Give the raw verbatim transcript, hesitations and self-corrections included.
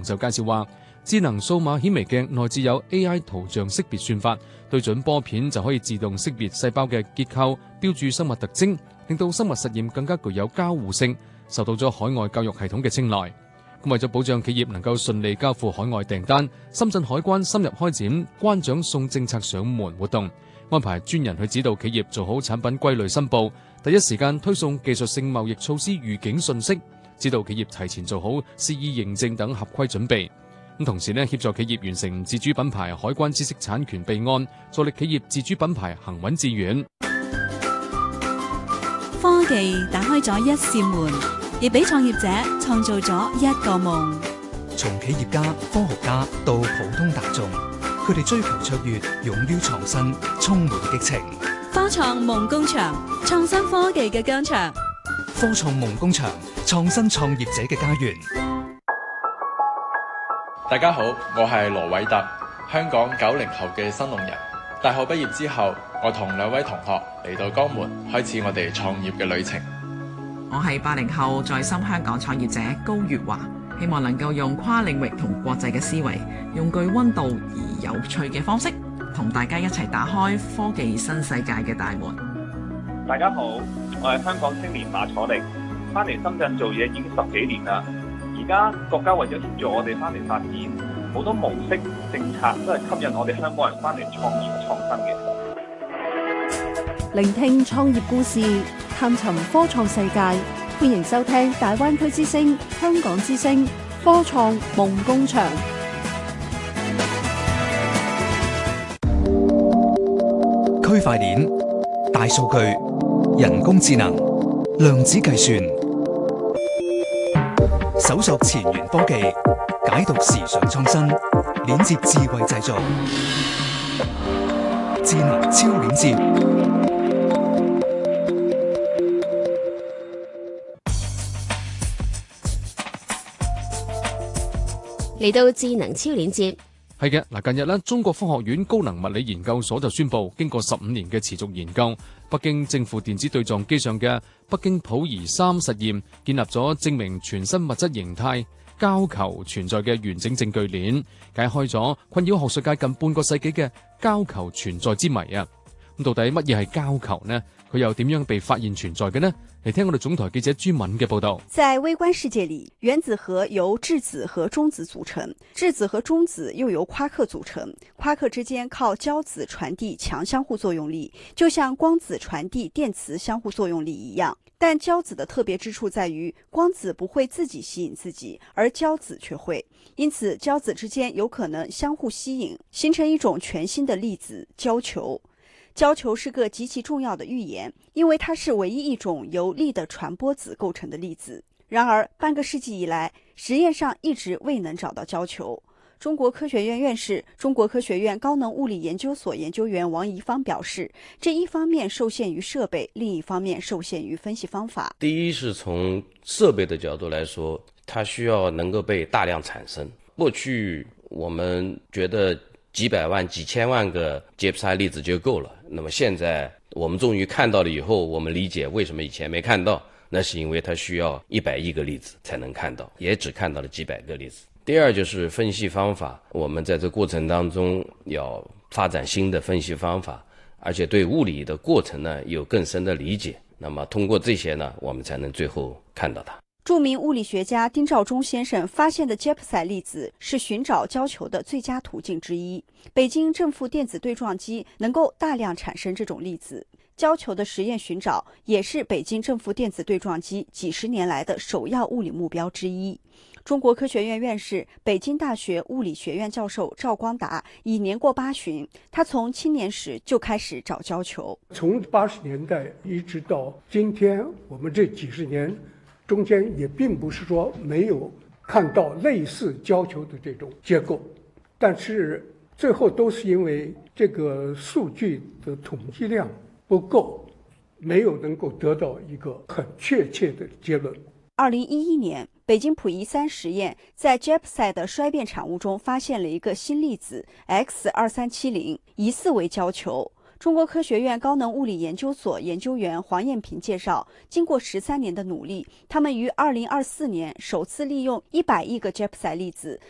龍就介紹話，智能數碼顯微鏡內置有 A I 圖像識別算法，對準波片就可以自動識別細胞嘅結構，標註生物特徵，令到生物實驗更加具有交互性，受到咗海外教育系統嘅青睞。咁為咗保障企業能夠順利交付海外訂單，深圳海關深入開展關長送政策上門活動，安排專人去指導企業做好產品歸類申報，第一時間推送技術性貿易措施預警信息，指導企業提前做好 C E 認證等合規準備。咁同時呢，協助企業完成自主品牌海關知識產權備案，助力企業自主品牌行穩致遠。 科技打開咗一扇門，亦俾創業者創造咗一個夢。 從企業家、科學家到普通大眾，佢哋追求卓越，勇於創新，充滿激情。 科創夢工場，創新科技嘅疆場。 科創夢工場，創新創業者嘅家園。 大家好，我係羅偉特，香港九零後嘅新農人。大學畢業之後，我同兩位同學嚟到江門，開始我哋創業嘅旅程。 我係八零後在深香港創業者高月華，希望能夠用跨領域同國際嘅思維，用具溫度而有趣嘅方式，同大家一齊打開科技新世界嘅大門。 大家好，我係香港青年馬楚力，翻嚟深圳做嘢已經十幾年啦。而家國家為咗協助我哋翻嚟發展，好多模式政策都係吸引我哋香港人翻嚟創業創新嘅。 聆聽創業故事，探尋科創世界，歡迎收聽大灣區之聲、香港之聲科創夢工場。 區塊鏈、大數據、人工智能、量子計算，搜索前沿科技，解讀時尚創新，鏈接智慧製造，智能超鏈接。 嚟到智能超鏈接， 係嘅嗱。近日呢，中國科學院高能物理研究所就宣布，經過十五年嘅持續研究，北京正負電子對撞機上嘅北京普儀三實驗，建立咗證明全新物質形態膠球存在嘅完整證據鏈，解開咗困擾學術界近半個世紀嘅膠球存在之謎啊！咁到底乜嘢係膠球呢？佢又點樣被發現存在嘅呢？嚟聽我哋總台記者朱敏嘅報道。 在微觀世界裏，原子核由質子和中子組成，質子和中子又由夸克組成，夸克之間靠膠子傳遞強相互作用力，就像光子傳遞電磁相互作用力一樣。但膠子的特別之處在於，光子不會自己吸引自己，而膠子卻會，因此膠子之間有可能相互吸引，形成一種全新的粒子膠球。膠球是個極其重要的預言，因為它是唯一一種由力的傳播子構成的粒子。然而，半個世紀以來，實驗上一直未能找到膠球。中國科學院院士、中國科學院高能物理研究所研究員王貽芳表示，這一方面受限於設備，另一方面受限於分析方法。 第一是從設備的角度來說，它需要能夠被大量產生。過去我們覺得幾百萬、幾千萬個杰普賽粒子就夠了。那麼現在我們終於看到了以後，我們理解為什麼以前沒看到，那是因為它需要一百億個粒子才能看到，也只看到了幾百個粒子。第二就是分析方法，我們在這過程當中要發展新的分析方法，而且對物理的過程呢有更深的理解。那麼通過這些呢，我們才能最後看到它。 著名物理學家丁肇中先生發現的杰普賽粒子是尋找膠球的最佳途徑之一。北京正負電子對撞機能夠大量產生這種粒子，膠球的實驗尋找也是北京正負電子對撞機幾十年來的首要物理目標之一。中國科學院院士、北京大學物理學院教授趙光達已年過八旬，他從青年時就開始找膠球。 從八十年代一直到今天，我們這幾十年中間也並不是說沒有看到類似膠球的這種結構，但是最後都是因為這個數據的統計量不夠，沒有能夠得到一個很確切的結論。 二零一一年，北京普儀三實驗在杰普賽的衰變產物中發現了一個新粒子 X 二三七零，疑似為膠球。中國科學院高能物理研究所研究員黃燕平介紹，經過十三年的努力，他們於二零二四年首次利用一百億個杰普賽粒子